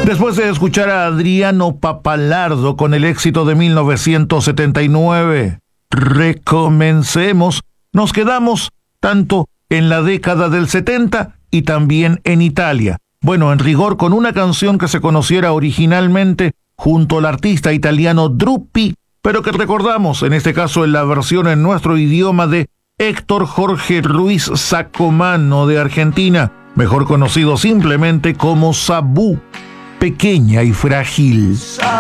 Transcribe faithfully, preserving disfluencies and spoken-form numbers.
Después de escuchar a Adriano Papalardo con el éxito de mil novecientos setenta y nueve, Recomencemos, nos quedamos tanto en la década del setenta y también en Italia. Bueno, en rigor con una canción que se conociera originalmente junto al artista italiano Drupi, pero que recordamos, en este caso en la versión en nuestro idioma de Héctor Jorge Ruiz Sacomano de Argentina, mejor conocido simplemente como Sabú, Pequeña y Frágil.